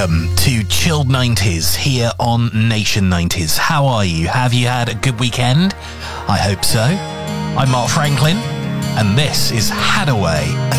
welcome to Chilled 90s here on Nation 90s. How are you? Have you had a good weekend? I hope so. I'm Mark Franklin, and this is Hadaway